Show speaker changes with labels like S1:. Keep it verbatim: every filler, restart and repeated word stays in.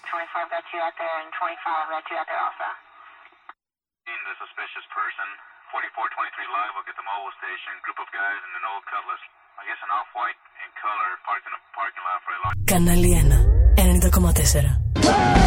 S1: twenty-five got you out there, and twenty-five got you out there also.
S2: The suspicious person. forty-four twenty-three live. We'll get the mobile station. Group of guys in an old Cutlass. I guess an off-white in color, parked in a parking lot for a long.
S3: Κανάλι ένα, ενενήντα κόμμα τέσσερα.